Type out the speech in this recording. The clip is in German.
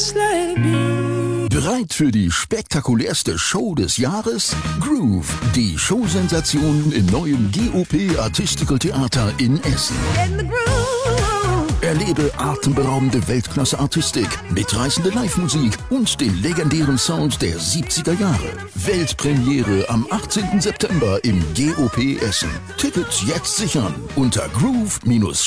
just let it be. Bereit für die spektakulärste Show des Jahres? Groove, die Showsensation im neuen GOP Artistical Theater in Essen. In the groove. Erlebe atemberaubende Weltklasse-Artistik, mitreißende Live-Musik und den legendären Sound der 70er Jahre. Weltpremiere am 18. September im GOP Essen. Tickets jetzt sichern unter groove-show.de.